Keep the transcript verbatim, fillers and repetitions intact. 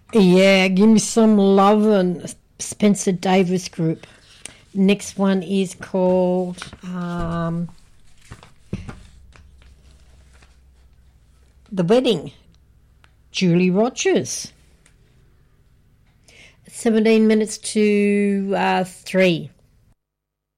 Yeah, give me some love and Spencer Davis Group. Next one is called um, The Wedding, Julie Rogers. seventeen minutes to uh, three.